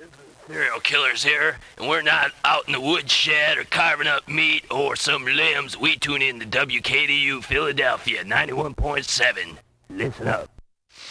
Serial killers here, and we're not out in the woodshed or carving up meat or some limbs. We tune in to WKDU Philadelphia 91.7. Listen up.